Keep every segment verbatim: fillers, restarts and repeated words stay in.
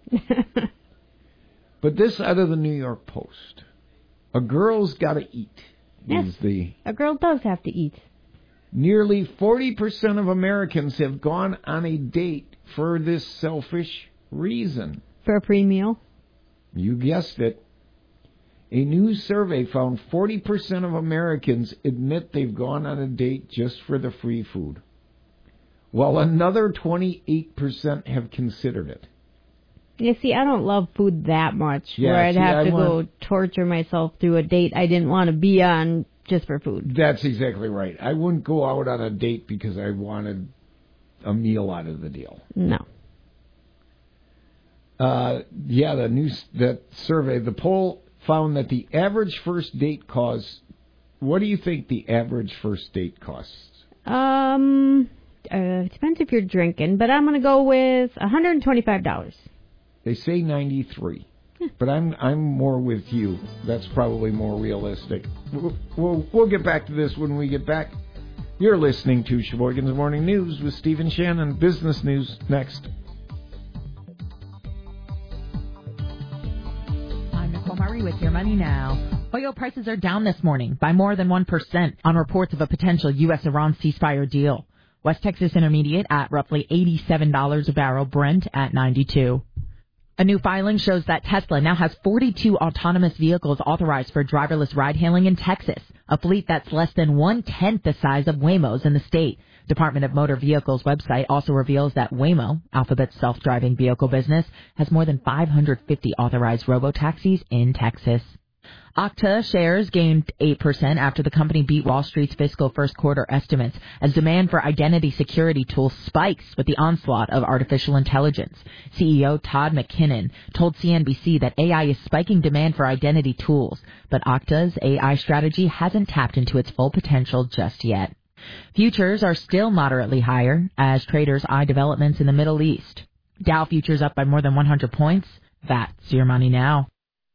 But this out of the New York Post. A girl's got to eat. Yes, Is the a girl does have to eat. Nearly forty percent of Americans have gone on a date for this selfish reason. For a free meal? You guessed it. A new survey found forty percent of Americans admit they've gone on a date just for the free food, while another twenty-eight percent have considered it. You see, I don't love food that much, yeah, where I'd see, have I to want... go torture myself through a date I didn't want to be on just for food. That's exactly right. I wouldn't go out on a date because I wanted a meal out of the deal. No. Uh, yeah, the new that survey, the poll found that the average first date costs. What do you think the average first date costs? Um, uh, it depends if you're drinking, but I'm going to go with one hundred twenty-five dollars. They say ninety-three, but I'm I'm more with you. That's probably more realistic. We'll, we'll, we'll get back to this when we get back. You're listening to Sheboygan's Morning News with Stephen Shannon. Business news next. I'm Nicole Murray with Your Money Now. Oil prices are down this morning by more than one percent on reports of a potential U S Iran ceasefire deal. West Texas Intermediate at roughly eighty-seven dollars a barrel, Brent at ninety-two. A new filing shows that Tesla now has forty-two autonomous vehicles authorized for driverless ride-hailing in Texas, a fleet that's less than one-tenth the size of Waymo's in the state. Department of Motor Vehicles website also reveals that Waymo, Alphabet's self-driving vehicle business, has more than five hundred fifty authorized robo-taxis in Texas. Okta shares gained eight percent after the company beat Wall Street's fiscal first quarter estimates as demand for identity security tools spikes with the onslaught of artificial intelligence. C E O Todd McKinnon told C N B C that A I is spiking demand for identity tools, but Okta's A I strategy hasn't tapped into its full potential just yet. Futures are still moderately higher as traders eye developments in the Middle East. Dow futures up by more than one hundred points. That's Your Money Now.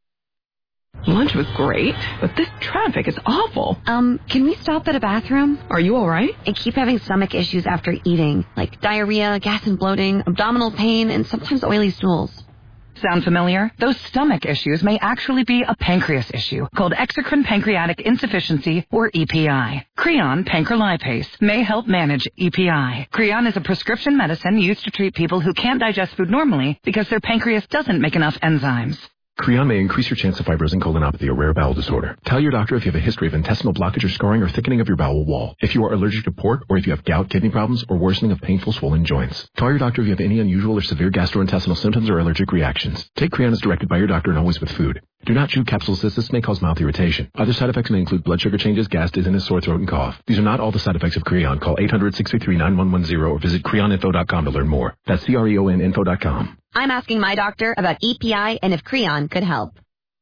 Lunch was great, but this traffic is awful. Um, can we stop at a bathroom? Are you all right? I keep having stomach issues after eating, like diarrhea, gas and bloating, abdominal pain, and sometimes oily stools. Sound familiar? Those stomach issues may actually be a pancreas issue called exocrine pancreatic insufficiency, or E P I. Creon pancrelipase may help manage E P I. Creon is a prescription medicine used to treat people who can't digest food normally because their pancreas doesn't make enough enzymes. Creon may increase your chance of fibrosing colonopathy, a rare bowel disorder. Tell your doctor if you have a history of intestinal blockage or scarring or thickening of your bowel wall. If you are allergic to pork, or if you have gout, kidney problems, or worsening of painful swollen joints. Call your doctor if you have any unusual or severe gastrointestinal symptoms or allergic reactions. Take Creon as directed by your doctor and always with food. Do not chew capsules as this may cause mouth irritation. Other side effects may include blood sugar changes, gas, dizziness, sore throat, and cough. These are not all the side effects of Creon. Call eight hundred, six three three, nine one one zero or visit creon info dot com to learn more. That's C R E O N info dot com. I'm asking my doctor about E P I and if Creon could help.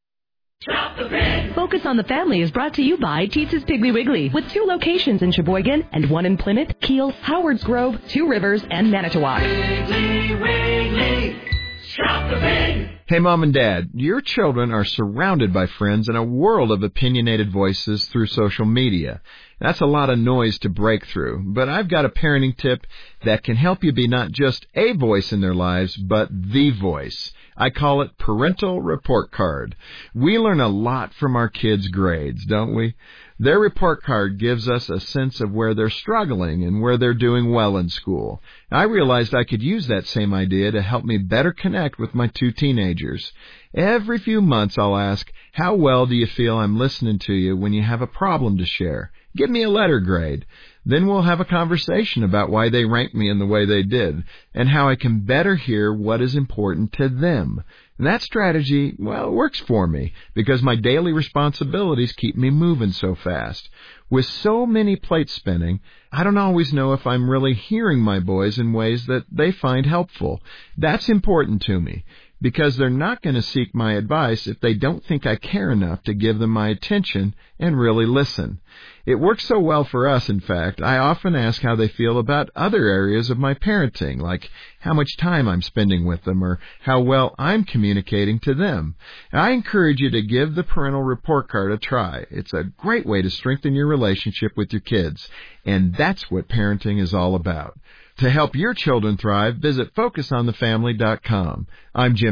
Shop the Pig. Focus on the Family is brought to you by Teetz's Piggly Wiggly, with two locations in Sheboygan and one in Plymouth, Kiel, Howards Grove, Two Rivers, and Manitowoc. Piggly Wiggly, shop the pig. Hey, Mom and Dad, your children are surrounded by friends and a world of opinionated voices through social media. That's a lot of noise to break through, but I've got a parenting tip that can help you be not just a voice in their lives, but the voice. I call it Parental Report Card. We learn a lot from our kids' grades, don't we? Their report card gives us a sense of where they're struggling and where they're doing well in school. I realized I could use that same idea to help me better connect with my two teenagers. Every few months I'll ask, how well do you feel I'm listening to you when you have a problem to share? Give me a letter grade. Then we'll have a conversation about why they ranked me in the way they did and how I can better hear what is important to them. And that strategy, well, it works for me because my daily responsibilities keep me moving so fast. With so many plates spinning, I don't always know if I'm really hearing my boys in ways that they find helpful. That's important to me because they're not going to seek my advice if they don't think I care enough to give them my attention and really listen. It works so well for us, in fact, I often ask how they feel about other areas of my parenting, like how much time I'm spending with them or how well I'm communicating to them. And I encourage you to give the Parental Report Card a try. It's a great way to strengthen your relationship with your kids, and that's what parenting is all about. To help your children thrive, visit focus on the family dot com. I'm Jim